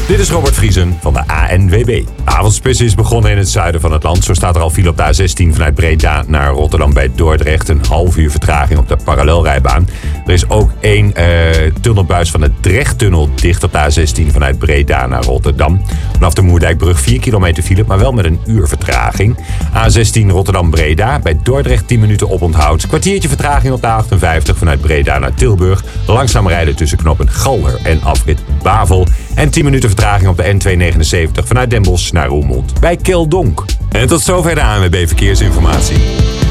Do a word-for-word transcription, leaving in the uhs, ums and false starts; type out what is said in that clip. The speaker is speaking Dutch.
Dit is Robert Vriesen van de A N W B. De avondspits is begonnen in het zuiden van het land. Zo staat er al file op de A zestien vanuit Breda naar Rotterdam bij Dordrecht. Een half uur vertraging op de parallelrijbaan. Er is ook één uh, tunnelbuis van de Drechttunnel dicht op de A zestien vanuit Breda naar Rotterdam. Vanaf de Moerdijkbrug vier kilometer file, maar wel met een uur vertraging. A zestien Rotterdam-Breda, bij Dordrecht tien minuten oponthoud. Kwartiertje vertraging op de A achtenvijftig vanuit Breda naar Tilburg. Langzaam rijden tussen knoppen Galder en afrit Bavel. En tien minuten vertraging op de N tweehonderdnegenenzeventig vanuit Den Bosch naar Roermond bij Keldonk. En tot zover de A N W B Verkeersinformatie.